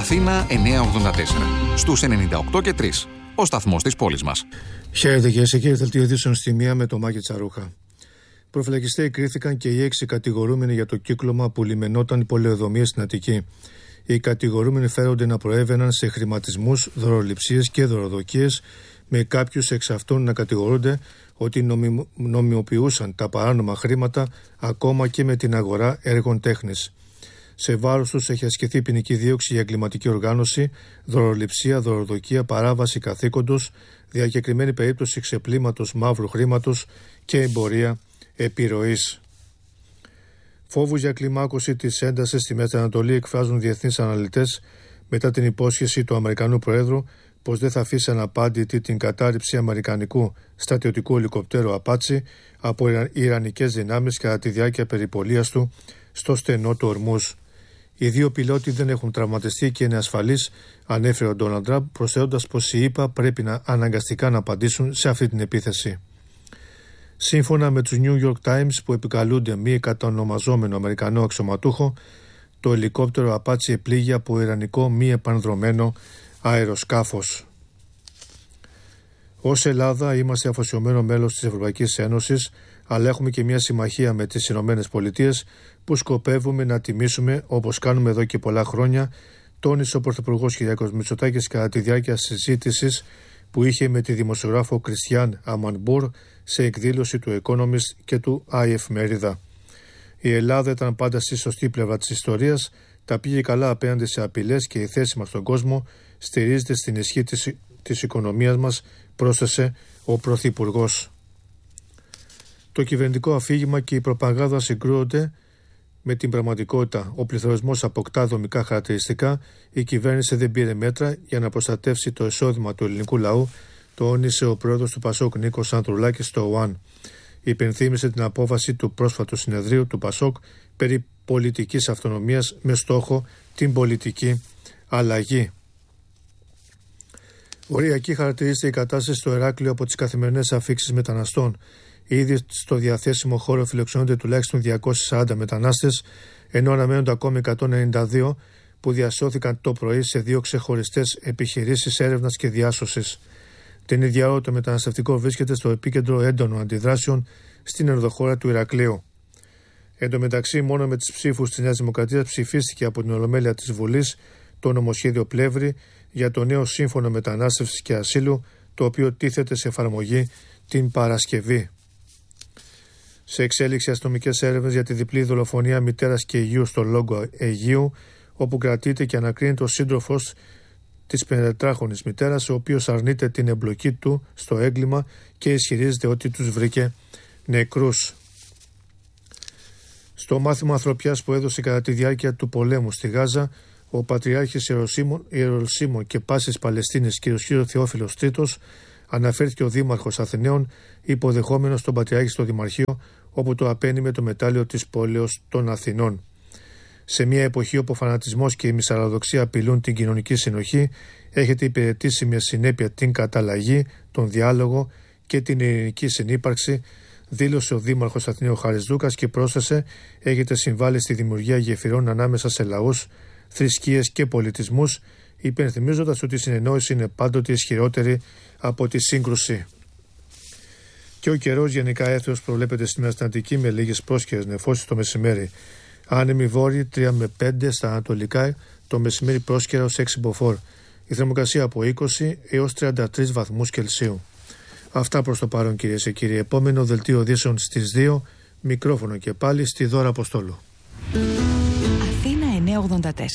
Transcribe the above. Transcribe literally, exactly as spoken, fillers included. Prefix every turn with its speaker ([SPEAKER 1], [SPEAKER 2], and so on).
[SPEAKER 1] Αθήνα εννιακόσια ογδόντα τέσσερα. Στους ενενήντα οκτώ και τρία. Ο σταθμός της πόλης μας.
[SPEAKER 2] Χαίρετε κυρίες και κύριοι, δελτίο ειδήσεων στη μία με το Μάκη Τσαρούχα. Προφυλακιστές κρίθηκαν και οι έξι κατηγορούμενοι για το κύκλωμα που λιμενόταν οι πολεοδομίες στην Αττική. Οι κατηγορούμενοι φέρονται να προέβαιναν σε χρηματισμούς, δωροληψίες και δωροδοκίες, με κάποιους εξ αυτών να κατηγορούνται ότι νομιμ, νομιμοποιούσαν τα παράνομα χρήματα ακόμα και με την αγορά έργων τέχνης. Σε βάρος τους έχει ασκηθεί ποινική δίωξη για εγκληματική οργάνωση, δωροληψία, δωροδοκία, παράβαση καθήκοντος, διακεκριμένη περίπτωση ξεπλήματος μαύρου χρήματος και εμπορία επιρροής. Φόβους για κλιμάκωση της έντασης στη Μέση Ανατολή εκφράζουν διεθνείς αναλυτές μετά την υπόσχεση του Αμερικανού Προέδρου πως δεν θα αφήσει αναπάντητη την κατάρριψη αμερικανικού στρατιωτικού ελικοπτέρου Απάτσι από ιρανικές δυνάμεις κατά τη διάρκεια περιπολίας του στο στενό του Ορμούζ. Οι δύο πιλότοι δεν έχουν τραυματιστεί και είναι ασφαλείς, ανέφερε ο Ντόναλντ Τραμπ, προσθέτοντας πως οι ΗΠΑ πρέπει να αναγκαστικά να απαντήσουν σε αυτή την επίθεση. Σύμφωνα με τους New York Times που επικαλούνται μη κατανομαζόμενο Αμερικανό αξιωματούχο, το ελικόπτερο Απάτσι επλήγει από ιρανικό μη επανδρωμένο αεροσκάφος. Ως Ελλάδα είμαστε αφοσιωμένο μέλος της Ευρωπαϊκής Ένωσης, αλλά έχουμε και μια συμμαχία με τις Ηνωμένες Πολιτείες που σκοπεύουμε να τιμήσουμε όπως κάνουμε εδώ και πολλά χρόνια, τόνισε ο Πρωθυπουργός Κυριάκος Μητσοτάκης κατά τη διάρκεια συζήτησης που είχε με τη δημοσιογράφο Κριστιάν Αμανμπούρ σε εκδήλωση του Economist και του iEfmerida. Η Ελλάδα ήταν πάντα στη σωστή πλευρά της ιστορίας, τα πήγε καλά απέναντι σε απειλές και η θέση μας στον κόσμο στηρίζεται στην ισχύ της, της οικονομίας μας, πρόσθεσε ο Πρωθυπουργός. Το κυβερνητικό αφήγημα και η προπαγάνδα συγκρούονται με την πραγματικότητα. Ο πληθωρισμός αποκτά δομικά χαρακτηριστικά. Η κυβέρνηση δεν πήρε μέτρα για να προστατεύσει το εισόδημα του ελληνικού λαού, το όνεισε ο πρόεδρος του Πασόκ Νίκος Ανδρουλάκης στο ΟΑΝ. Υπενθύμησε την απόφαση του πρόσφατου συνεδρίου του Πασόκ περί πολιτικής αυτονομίας με στόχο την πολιτική αλλαγή. Οριακή χαρακτηρίζεται η κατάσταση στο Ηράκλειο από τις καθημερινές αφίξεις μεταναστών. Ήδη στο διαθέσιμο χώρο φιλοξενούνται τουλάχιστον διακόσιοι σαράντα μετανάστες, ενώ αναμένονται ακόμη εκατόν ενενήντα δύο που διασώθηκαν το πρωί σε δύο ξεχωριστές επιχειρήσεις έρευνας και διάσωσης. Την ίδια ώρα το μεταναστευτικό βρίσκεται στο επίκεντρο έντονων αντιδράσεων στην ενδοχώρα του Ηρακλείου. Εν τω μεταξύ, μόνο με τις ψήφους της Νέας Δημοκρατίας ψηφίστηκε από την Ολομέλεια της Βουλής το νομοσχέδιο Πλεύρη για το νέο σύμφωνο μετανάστευσης και ασύλου, το οποίο τίθεται σε εφαρμογή την Παρασκευή. Σε εξέλιξη αστυνομικές έρευνες για τη διπλή δολοφονία μητέρας και γιου στο Λόγκο Αιγείου, όπου κρατείται και ανακρίνεται ο σύντροφος της πενηντετράχρονης μητέρας, ο οποίος αρνείται την εμπλοκή του στο έγκλημα και ισχυρίζεται ότι τους βρήκε νεκρούς. Στο μάθημα ανθρωπιάς που έδωσε κατά τη διάρκεια του πολέμου στη Γάζα, ο Πατριάρχης Ιεροσήμων και Πάσης Παλαιστίνης κ. Θεόφιλος Τρίτος αναφέρθηκε ο Δήμαρχος Αθηναίων, υποδεχόμενος τον Πατριάρχη στο Δημαρχείο, όπου το απένιμε το μετάλλιο της πόλεως των Αθηνών. Σε μια εποχή όπου ο φανατισμός και η μυσαλλοδοξία απειλούν την κοινωνική συνοχή, έχετε υπηρετήσει με συνέπεια την καταλλαγή, τον διάλογο και την ειρηνική συνύπαρξη, δήλωσε ο Δήμαρχος Αθηναίου Χάρης Δούκας και πρόσθεσε: έχετε συμβάλει στη δημιουργία γεφυρών ανάμεσα σε λαούς, θρησκείες και πολιτισμούς, υπενθυμίζοντας ότι η συνεννόηση είναι πάντοτε ισχυρότερη από τη σύγκρουση. Και ο καιρός γενικά έθεος προβλέπεται στην Αττική με λίγες πρόσκαιρες νεφώσεις το μεσημέρι. Άνεμοι βόρειοι τρία με πέντε στα ανατολικά, το μεσημέρι πρόσκαιρα ως έξι μποφόρ. Η θερμοκρασία από είκοσι έως τριάντα τρεις βαθμούς Κελσίου. Αυτά προς το παρόν κυρίες και κύριοι. Επόμενο δελτίο ειδήσεων στις δύο, μικρόφωνο και πάλι στη Δώρα Αποστόλου.
[SPEAKER 3] Αθήνα εννιακόσια ογδόντα τέσσερα.